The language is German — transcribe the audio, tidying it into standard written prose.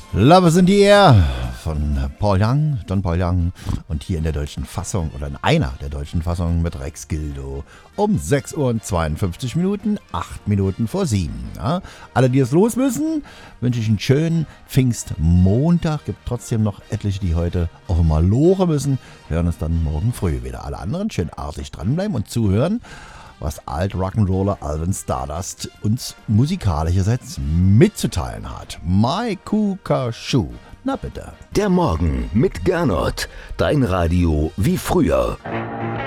Love is in the Air von Paul Young, John Paul Young und hier in der deutschen Fassung oder in einer der deutschen Fassungen mit Rex Gildo um 6 Uhr und 52 Minuten, 8 Minuten vor 7. Ja? Alle, die jetzt los müssen, wünsche ich einen schönen Pfingstmontag. Gibt trotzdem noch etliche, die heute auf Maloche müssen. Wir hören uns dann morgen früh wieder. Alle anderen schön artig dranbleiben und zuhören, was Alt-Rock'n'Roller Alvin Stardust uns musikalischerseits mitzuteilen hat. My Kuka Schuh. Na bitte. Der Morgen mit Gernot. Dein Radio wie früher.